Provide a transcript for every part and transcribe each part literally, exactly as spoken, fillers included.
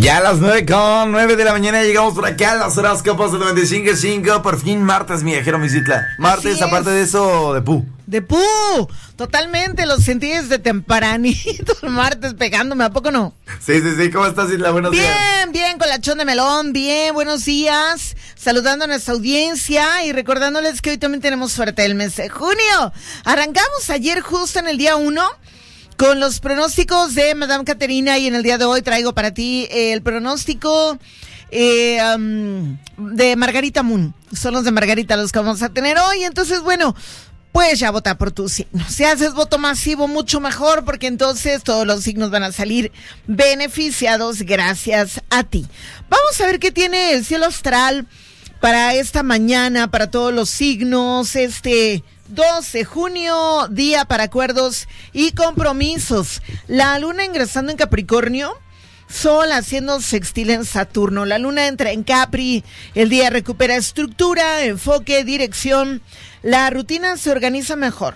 Ya a las nueve con nueve de la mañana llegamos por acá a las horóscopos de noventa y cinco punto cinco. Por fin martes, mi viajero Misitla. Martes, aparte de eso, de pu. De pu, totalmente, los sentí desde tempranito el martes pegándome, ¿a poco no? Sí, sí, sí, ¿cómo estás, Isla? Buenos bien, días. Bien, bien, con la chón de melón, bien, buenos días. Saludando a nuestra audiencia y recordándoles que hoy también tenemos suerte del mes de junio. Arrancamos ayer justo en el día uno. Con los pronósticos de Madame Caterina y en el día de hoy traigo para ti el pronóstico eh, um, de Margarita Moon. Son los de Margarita los que vamos a tener hoy. Entonces, bueno, pues ya vota por tu signo. Si haces voto masivo, mucho mejor, porque entonces todos los signos van a salir beneficiados gracias a ti. Vamos a ver qué tiene el cielo astral para esta mañana, para todos los signos, este... dos de junio, día para acuerdos y compromisos. La luna ingresando en Capricornio, Sol haciendo sextil en Saturno. La luna entra en Capri, el día recupera estructura, enfoque, dirección. La rutina se organiza mejor.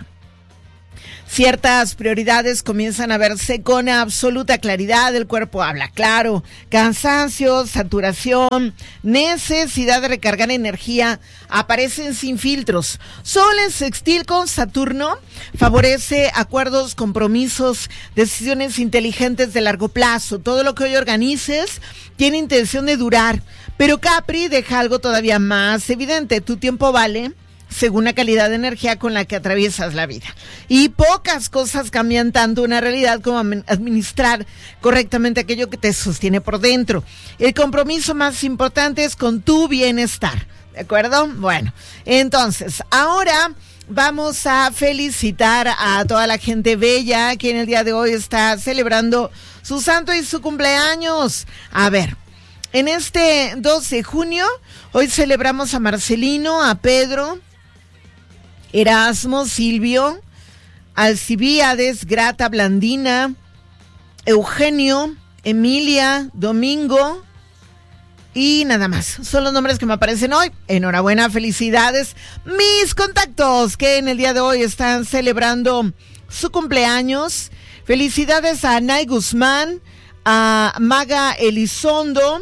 Ciertas prioridades comienzan a verse con absoluta claridad, el cuerpo habla claro, cansancio, saturación, necesidad de recargar energía, aparecen sin filtros. Sol en sextil con Saturno favorece acuerdos, compromisos, decisiones inteligentes de largo plazo. Todo lo que hoy organices tiene intención de durar, pero Capri deja algo todavía más evidente, tu tiempo vale según la calidad de energía con la que atraviesas la vida. Y pocas cosas cambian tanto una realidad como administrar correctamente aquello que te sostiene por dentro. El compromiso más importante es con tu bienestar, ¿de acuerdo? Bueno, entonces, ahora vamos a felicitar a toda la gente bella que en el día de hoy está celebrando su santo y su cumpleaños. A ver, en este dos de junio, hoy celebramos a Marcelino, a Pedro, Erasmo, Silvio, Alcibíades, Grata, Blandina, Eugenio, Emilia, Domingo y nada más. Son los nombres que me aparecen hoy. Enhorabuena, felicidades. Mis contactos que en el día de hoy están celebrando su cumpleaños. Felicidades a Nay Guzmán, a Maga Elizondo.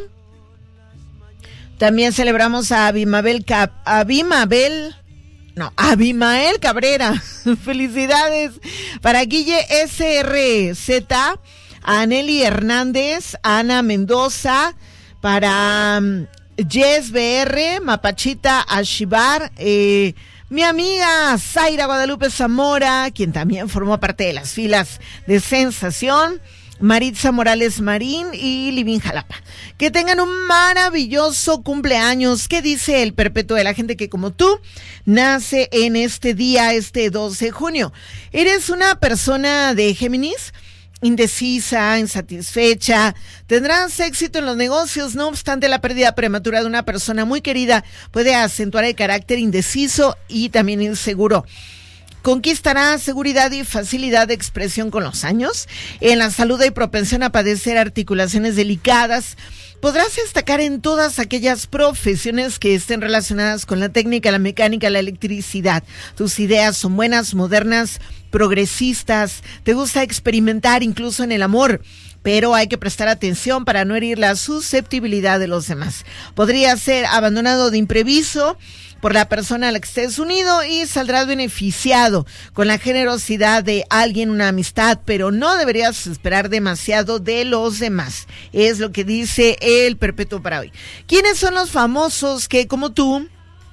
También celebramos a Abimabel Cap, Abimabel No, Abimael Cabrera. Felicidades para Guille S R Z, a Aneli Hernández, a Ana Mendoza, para um, Jess B R, Mapachita Ashibar, eh, mi amiga Zaira Guadalupe Zamora, quien también formó parte de las filas de Sensación, Maritza Morales Marín y Livin Jalapa. Que tengan un maravilloso cumpleaños. ¿Qué dice el perpetuo de la gente que como tú nace en este día, este dos de junio? ¿Eres una persona de Géminis? Indecisa, insatisfecha, tendrás éxito en los negocios, no obstante la pérdida prematura de una persona muy querida puede acentuar el carácter indeciso y también inseguro. Conquistará seguridad y facilidad de expresión con los años. En la salud hay propensión a padecer articulaciones delicadas. Podrás destacar en todas aquellas profesiones que estén relacionadas con la técnica, la mecánica, la electricidad. Tus ideas son buenas, modernas, progresistas. Te gusta experimentar incluso en el amor, pero hay que prestar atención para no herir la susceptibilidad de los demás. Podría ser abandonado de imprevisto por la persona a la que estés unido y saldrás beneficiado con la generosidad de alguien, una amistad, pero no deberías esperar demasiado de los demás. Es lo que dice el perpetuo para hoy. ¿Quiénes son los famosos que, como tú,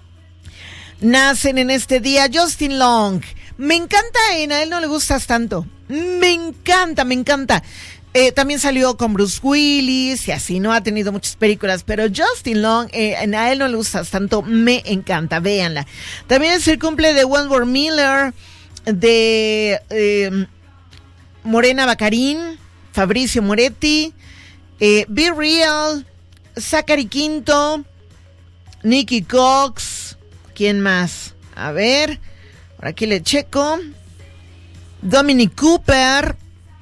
nacen en este día? Justin Long. Me encanta, en a él no le gustas tanto. Me encanta, me encanta. Eh, también salió con Bruce Willis y así, no ha tenido muchas películas, pero Justin Long, eh, a él no le gustas tanto, me encanta, véanla. También es el cumple de Wentworth Miller, de eh, Morena Baccarin, Fabricio Moretti, eh, Be Real, Zachary Quinto, Nicky Cox, ¿quién más? A ver, por aquí le checo, Dominic Cooper.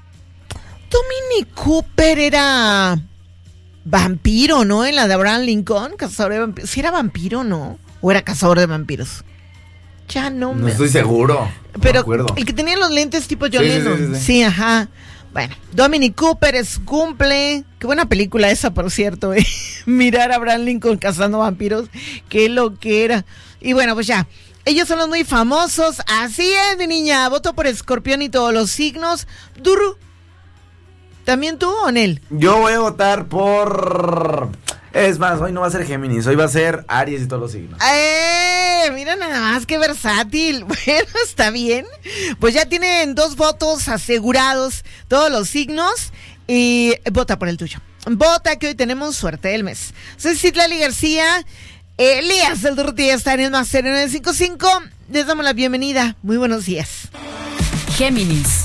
Dominic Cooper era vampiro, ¿no? En la de Abraham Lincoln, cazador de vampiros. ¿Sí era vampiro, no? ¿O era cazador de vampiros? Ya no me... No estoy seguro. Pero no me acuerdo. El que tenía los lentes tipo John sí, Lennon. Sí, sí, sí. sí, ajá. Bueno, Dominic Cooper es cumple. Qué buena película esa, por cierto, ¿eh? Mirar a Abraham Lincoln cazando vampiros. Qué lo que era. Y bueno, pues ya. Ellos son los muy famosos. Así es, mi niña. Voto por Escorpión y todos los signos. Duru. ¿También tú o Nel? Yo voy a votar por... Es más, hoy no va a ser Géminis, hoy va a ser Aries y todos los signos. ¡Eh! Mira nada más, qué versátil. Bueno, está bien. Pues ya tienen dos votos asegurados todos los signos y vota por el tuyo. Vota que hoy tenemos suerte del mes. Soy Citlali García, Elías del Durtía está en el Master nueve cinco cinco. Les damos la bienvenida. Muy buenos días. Géminis.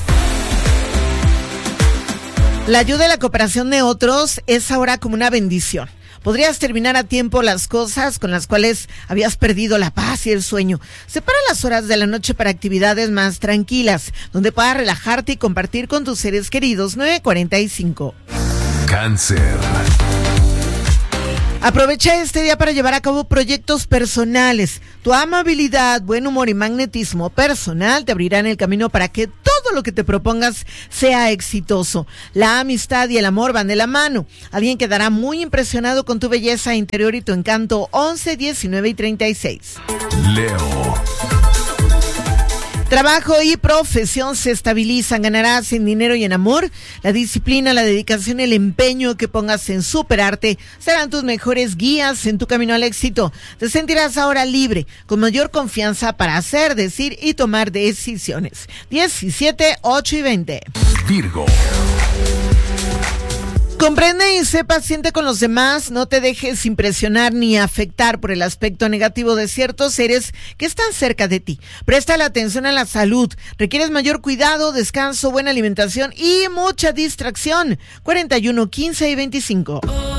La ayuda y la cooperación de otros es ahora como una bendición. Podrías terminar a tiempo las cosas con las cuales habías perdido la paz y el sueño. Separa las horas de la noche para actividades más tranquilas, donde puedas relajarte y compartir con tus seres queridos. nueve cuarenta y cinco. Cáncer. Aprovecha este día para llevar a cabo proyectos personales. Tu amabilidad, buen humor y magnetismo personal te abrirán el camino para que todo lo que te propongas sea exitoso. La amistad y el amor van de la mano. Alguien quedará muy impresionado con tu belleza interior y tu encanto. once, diecinueve y treinta y seis. Leo. Trabajo y profesión se estabilizan, ganarás en dinero y en amor. La disciplina, la dedicación y el empeño que pongas en superarte serán tus mejores guías en tu camino al éxito. Te sentirás ahora libre, con mayor confianza para hacer, decir y tomar decisiones. diecisiete, ocho y veinte. Virgo. Comprende y sé paciente con los demás, no te dejes impresionar ni afectar por el aspecto negativo de ciertos seres que están cerca de ti. Presta la atención a la salud, requieres mayor cuidado, descanso, buena alimentación y mucha distracción. cuarenta y uno, quince y veinticinco.